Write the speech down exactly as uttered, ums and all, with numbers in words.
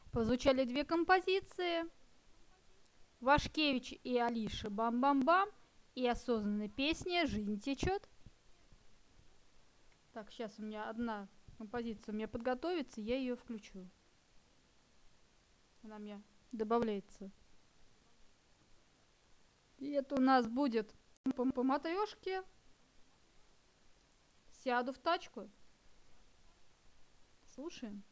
Прозвучали две композиции. Вашкевич и Алиша «Бам-бам-бам» и осознанная песня «Жизнь течет». Так, сейчас у меня одна композиция у меня подготовится, я ее включу. Она мне добавляется. И это у нас будет по матрешке. Сяду в тачку. Слушаем.